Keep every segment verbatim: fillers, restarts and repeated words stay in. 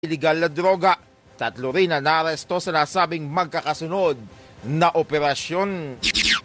illegal na droga. Tatlo rin na naaresto sa nasabing magkakasunod na operasyon.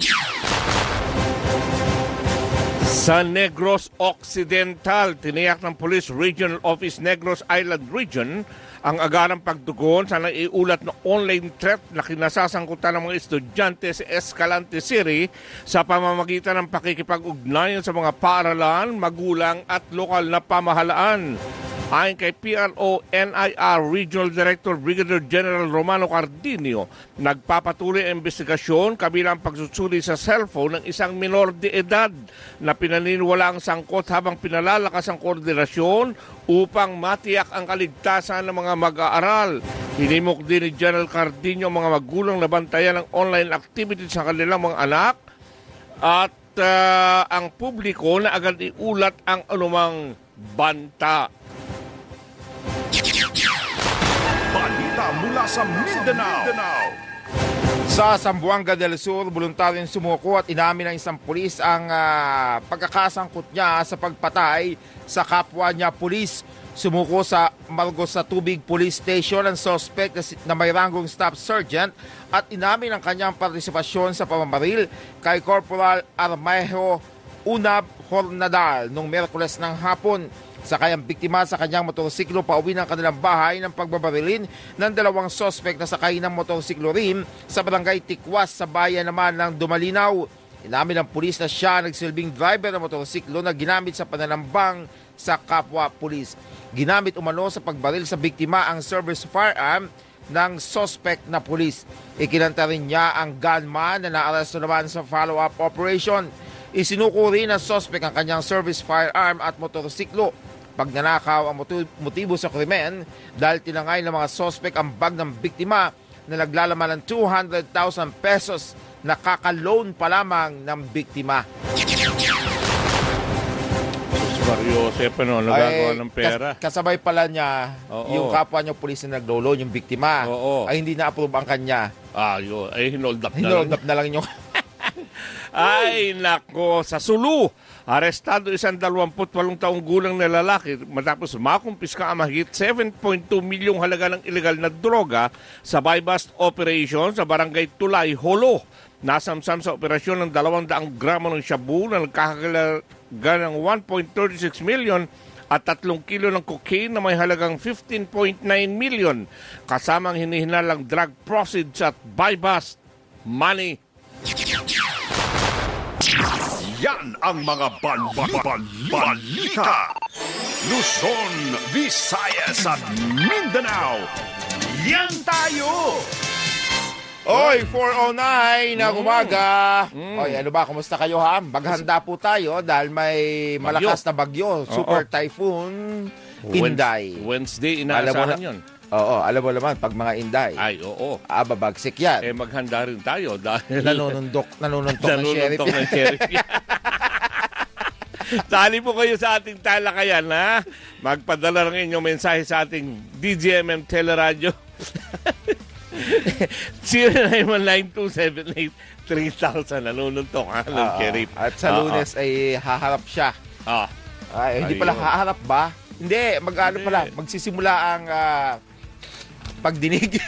Sa Negros Occidental, tiniyak ng Police Regional Office Negros Island Region ang agarang pagtugon sa naiulat na online threat na kinasasangkutan ng mga estudyante sa Escalante City sa pamamagitan ng pakikipag-ugnayan sa mga paaralan, magulang at lokal na pamahalaan. Ayon kay P R O N I R Regional Director Brigadier General Romano Cardinio, nagpapatuloy ang investigasyon kabilang pagsusuri sa cellphone ng isang minor de edad na pinaniniwala ang sangkot habang pinalalakas ang koordinasyon upang matiyak ang kaligtasan ng mga mag-aaral. Hinimok din ni General Cardinio ang mga magulang na bantayan ng online activities sa kanilang mga anak at uh, ang publiko na agad iulat ang anumang banta. Balita mula sa Mindanao. Sa Zamboanga del Sur, voluntaryong sumuko at inamin ng isang pulis ang uh, pagkakasangkot niya sa pagpatay sa kapwa niya pulis. Sumuko sa Margos sa Tubig Police Station ang suspect na, na may ranggong staff sergeant at inamin ang kanyang partisipasyon sa pamamaril kay Corporal Armejo Unab Hornadal noong Miyerkules ng hapon. Sakay ang biktima sa kanyang motorsiklo pauwi ng kanilang bahay ng pagbabarilin ng dalawang sospek na sakay ng motorsiklo rin sa barangay Tikwas sa bayan naman ng Dumalinaw. Inamin ng pulis na siya nagsilbing driver ng motorsiklo na ginamit sa pananambang sa kapwa pulis. Ginamit umano sa pagbaril sa biktima ang service firearm ng sospek na pulis. Ikinanta rin niya ang gunman na naaresto naman sa follow-up operation. Isinuko rin ng sospek ang kanyang service firearm at motorsiklo. Pagnanakaw ang motibo sa krimen dahil tinangay ng mga sospek ang bag ng biktima na naglalaman ng two hundred thousand pesos na kaka-loan pa lamang ng biktima. Mario Josep, ano, nagagawa ng pera. Kas- kasabay pala niya Oo. yung kapwa niya pulis na naglo-loan, yung biktima. Oo. Ay hindi na-approve ang kanya. Ah, yun. Ay, hinold up na Hinold lang. up na lang yung... Ay, nako, sa Sulu, arestado isang dalawamput walong taong gulang na lalaki matapos makumpiska ang mahigit seven point two milyong halaga ng ilegal na droga sa buy-bust operation sa barangay Tulay, Holo. Nasamsam sa operasyon ng dalawang daang gramo ng shabu na nagkakalaga ng one point three six million at tatlong kilo ng cocaine na may halagang fifteen point nine million kasamang hinihinalang drug proceeds at buy-bust money. Yan ang mga bal- bal- bal- balita. Luzon, Visayas at Mindanao. Yan tayo! Oy, four oh nine na umaga. Mm. Oy, ano ba? Kumusta kayo ha? Maghanda po tayo dahil may malakas na bagyo. Super Oo. Typhoon Inday. Wednesday, Alam mo inaasahan na- yun. Oo, alam mo naman, pag mga Inday, Ay, oo. ah, babagsik yan. Eh, maghanda rin tayo dahil... Nanunundok, nanununtok ng sheriff. Nanununtok ng sheriff yan. Tali po kayo sa ating talakayan, ha? Magpadala ng inyong mensahe sa ating D J M M Teleradio. zero nine one nine two seven eight three thousand. Nanununtok, ha? Ng Oo. sheriff. At sa Oo. Lunes ay haharap siya. Ah. Ay, hindi Ayun. pala haharap ba? Hindi, mag-ano Hindi. pala, magsisimula ang ah, pagdinig.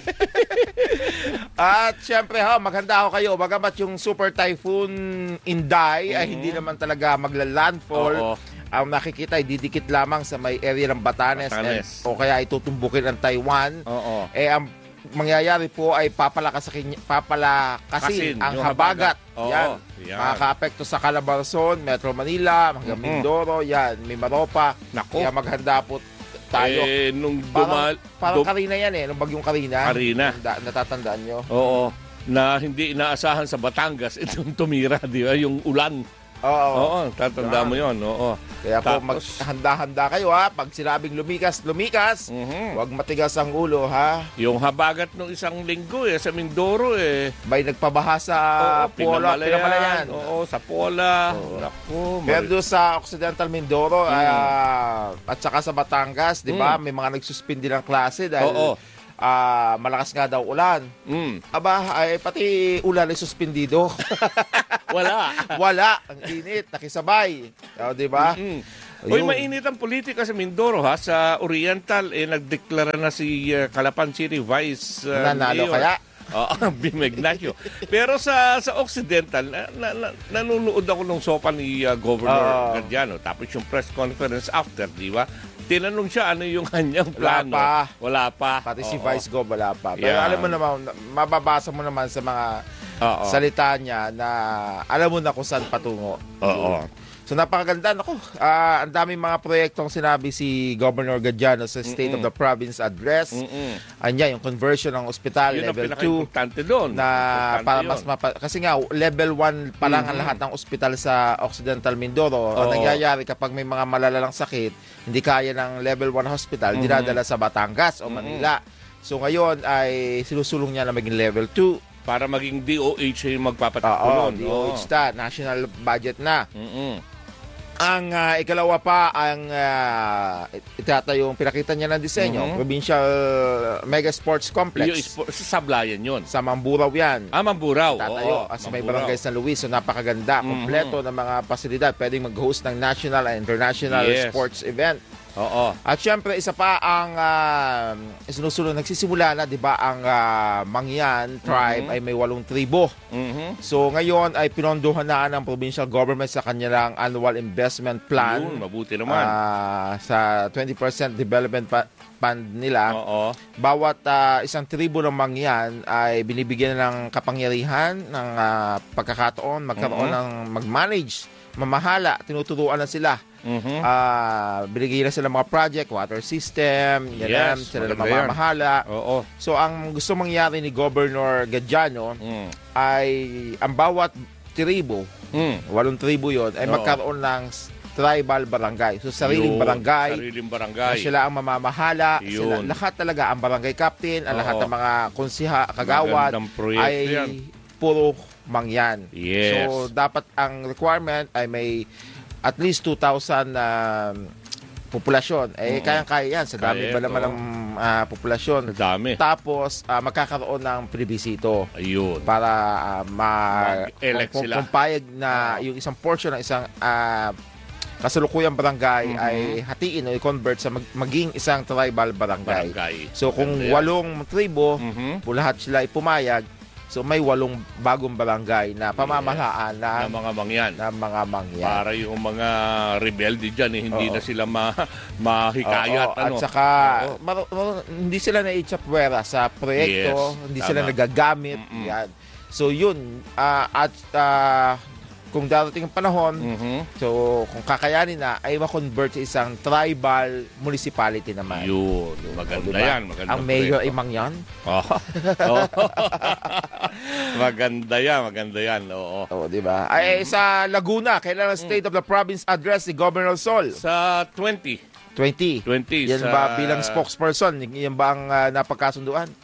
At syempre ha, maghanda ho kayo. Bagamat yung Super Typhoon Inday ay hindi naman talaga magla-landfall. Oo. Ang nakikita ay didikit lamang sa may area ng Batanes, Batanes. and- o kaya itutumbukin ang Taiwan. Oo. Eh ang mangyayari po ay papalakasin, papalakasin Kasin, ang yung habagat. habagat. Oo, Yan. yan. Makaka-apekto sa Calabarzon, Metro Manila, hanggang Mm-mm. Mindoro, yan, Mimaropa. Nako. Kaya maghanda po tayo. Eh, nung parang, dumal... parang dum- Karina yan eh, nung bagyong Karina. Karina. Da- natatandaan nyo. Oo. Na hindi inaasahan sa Batangas itong tumira, di ba? Yung ulan. Oo. Oo, tatanda Yan. mo yun. Oo. Kaya po, Tapos- maghanda-handa kayo ha. Pag sinabing lumikas, lumikas. Mhm. Huwag matigas ang ulo ha. Yung habagat nung isang linggo eh, sa Mindoro eh. May nagpabaha sa Oo, Pola, Pinamalayan. Oo, sa Pola. Oo. Naku, Pero mali- doon sa Occidental Mindoro ah, at saka sa Batangas, di ba, Mm. may mga nagsuspindi ng klase dahil Oo. ah, malakas nga daw ulan. Mm. Aba, ay pati ulan ay suspendido. Wala. Wala, ang init, nakisabay. O, di ba? Mm. Uy, Ayun. mainit ang politika sa Mindoro ha. Sa Oriental, eh, nagdeklara na si uh, Calapan City Vice uh, Nanalo Mayor. kaya? Oo, Bim Ignacio. Pero sa sa Occidental, na, na, na, nanunood ako ng sopa ni uh, Governor Oo. Gadiano. Tapos yung press conference after, di ba? Tinanong siya ano yung kanyang Wala plano. pa. Wala pa. Pati si Oo. Vice Gov wala pa. Pero Yeah. alam mo naman, mababasa mo naman sa mga Oo. salita niya na alam mo na kung saan patungo. Oo. So napakaganda. Naku, ah, ang daming mga proyektong sinabi si Governor Gadiano sa State Mm-mm. of the Province Address. Mm-mm. Anya, yung conversion ng ospital, Yun ang level two. pinaka-importante doon. Na Importante para yun. mas mapa- kasi nga level one pa lang ang Mhm. lahat ng ospital sa Occidental Mindoro. Oo. Ang nangyayari kapag may mga malalalang sakit, hindi kaya ng level one hospital, Mhm. dinadala sa Batangas o Mhm. Manila. So ngayon ay sinusulong niya na maging level two. Para maging D O H yung Oo, magpapatulon. D O H ta, national budget na. Mm-mm. Ang ah, ikalawa pa, ang uh, itatayong pinakita niya ng disenyo, Mhm. Provincial Mega Sports Yung Complex. ispo- sa Sablayan yun. Sa Mamburao yan. Ah, Mamburaw. Tatayo. Oo, Kasi may Mamburao. barangay San Luis. So napakaganda. Mhm. Kompleto ng mga pasilidad. Pwedeng mag-host ng national and international Yes. sports event. Oo. At syempre, isa pa ang uh, sinusunod. Nagsisimula na, di ba, ang ah, Mangyan tribe Mhm. ay may walong tribo. Mhm. So ngayon ay pinondohan na ng provincial government sa kanilang annual investment plan. Yun, mabuti naman. Ah, sa twenty percent development pa- fund nila. Oo. Bawat ah, isang tribo ng Mangyan ay binibigyan ng kapangyarihan ng ah, pagkakataon, magkaroon Mhm. ng mag-manage, mamahala, tinuturuan na sila. Mhm. Ah, binigyan na sila mga project, water system, ganyan, Yes, sila na maganda yan. mamamahala. Oo. So ang gusto mangyari ni Governor Gadiano Mm. ay ang bawat tribo, Mm. walong tribo yon ay Oo. magkaroon ng s- tribal barangay. So sariling Yun, barangay, Sariling na barangay. sila ang mamamahala, sila, Yun. lahat talaga, ang barangay captain, ang Oo. lahat ng mga konsiha, kagawad, Magandang proyekto ay yan. puro Mangyan. Yes. So dapat ang requirement ay may at least two thousand um, populasyon. Eh, Oo. kayang-kaya yan. Sa dami Kaya ba ito. naman ng ah, populasyon. Dami. Tapos, ah, magkakaroon ng plebisito Ayun. para ah, ma Mag-elect kung, sila. kung payag na yung isang portion ng isang ah, kasalukuyang barangay Mhm. ay hatiin o i-convert sa mag- maging isang tribal barangay. Barangay. So kung Maganda yan. walong tribo, Mhm. lahat sila ay pumayag, so may walong bagong barangay na pamamahalaan Na ng, mga mangyan. ng mga mangyan. Para yung mga rebelde dyan, eh, hindi Oo. na sila ma mahikayat. Oo, ano. At saka, Oo. mar- mar- hindi sila na-ichapwera sa proyekto, Yes, hindi tama. sila nagagamit. Mm-mm. Yan. So yun, ah, at ah, kung darating ang panahon, Mhm. so kung kakayanin na, ay ma-convert sa isang tribal municipality naman. Yun. O, Maganda diba? yan. Maganda Ang mayor ay proyekto. Mangyan. Oo. Oo. Maganda yan. Maganda yan. Oo. O, di ba? Ay, sa Laguna, kailan ang State of the Province address ni Governor Sol? Sa twenty. twenty. twenty. Yan sa... ba bilang spokesperson? Yan ba ang ah, napagkasunduan?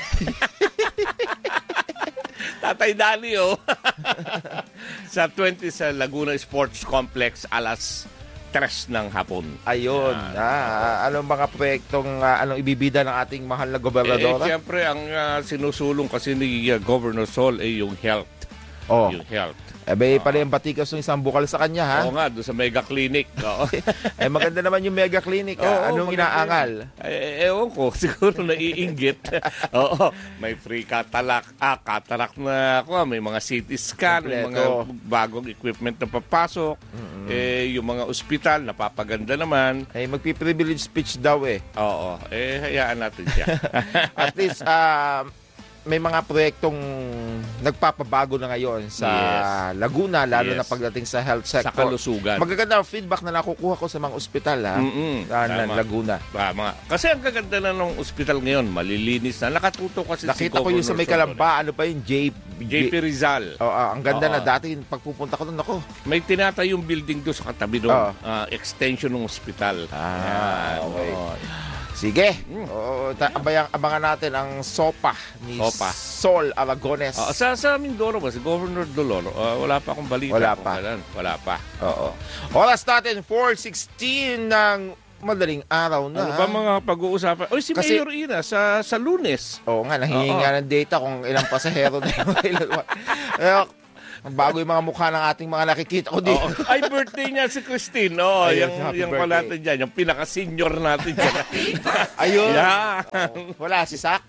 Tatay Dani, oh. Sa twenty sa Laguna Sports Complex, alas tres ng hapon. Ayun. Ah, anong mga proyektong ah, anong ibibida ng ating mahal na Eh, gobernadora? siyempre, ang ah, sinusulong kasi ni ah, Governor Sol ay yung health. oh, Yung health. eh, may pala yung batikas ng isang bukal sa kanya, ha? Oo nga, doon sa Mega Clinic. Oo. Eh, maganda naman yung mega clinic, Oo, ah. Anong maganda inaangal? yun. Eh, ewan ko, siguro naiinggit. Oo, may free cataract, ah, cataract na ako, may mga C T scan, may mga Kompleto. bagong equipment na papasok. Eh, yung mga ospital, napapaganda naman. Eh, magpi-privilege speech daw, eh. Oo, eh, hayaan natin siya. At least, ah, may mga proyektong nagpapabago na ngayon sa Yes. Laguna, lalo Yes. na pagdating sa health Sa sector. kalusugan. Magaganda ang feedback na nakukuha ko sa mga ospital, ha? Mm-mm, Sa tama. Laguna. Ba, mga, kasi ang kaganda na ng ospital ngayon, malilinis na. Nakatuto kasi Nakita si ko yung sa may Governor Kalamba, ano pa yun, J... Soto, J P Rizal. Oh, ah, ang ganda Oo. na dati, pagpupunta ko doon, ako. May tinatayong building doon sa katabi doon. Oo. Ah, extension ng ospital. Ah, Yan, okay. oo. Sige. Oo, ta- abayang, abangan natin ang SOPA ni SOPA. Sol Aragones. Ah, sa, sa Mindoro ba, si Governor Dolor, ah, wala pa akong balita. Wala kung pa. kailan. Wala pa. Oo. Oras natin, four sixteen ng madaling araw na. Ano ba mga pag-uusapan? Oy, si Kasi- Mayor Ina sa, sa Lunes. Oo nga, nahingi Oo. nga ng data kung ilang pasahero na yung ilan. Eh, Bago yung mga mukha ng ating mga nakikita ko dito. Oo. Ay, birthday niya si Christine. Oh, Ayun, yung, happy yung pala birthday. natin dyan, yung pinaka-senior natin dyan. Ayun. Yeah. Wala, si Sak.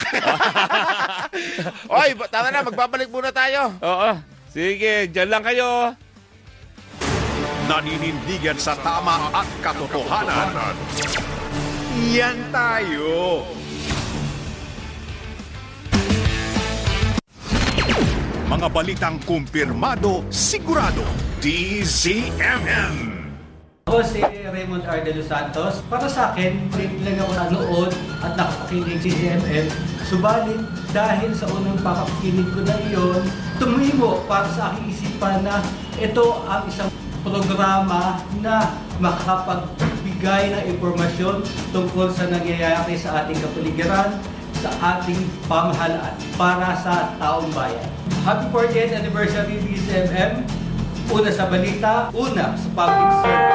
Oy, tama na, magbabalik muna tayo. Oo. Sige, dyan lang kayo. Naninindigan sa tama at katotohanan. Yan tayo. Mga balitang kumpirmado, sigurado. D Z M M. Ako si Raymond R. De Los Santos. Para sa akin, late lang ako nanood at nakapakinig si D Z M M. Subalit, dahil sa unang pakakinig ko na iyon, tumimo para sa aking isipan na ito ang isang programa na makapagbigay ng impormasyon tungkol sa nangyayari sa ating kapaligiran, sa ating pamahalaan para sa taong bayan. Happy fortieth anniversary D Z M M. Una sa balita, una sa public service.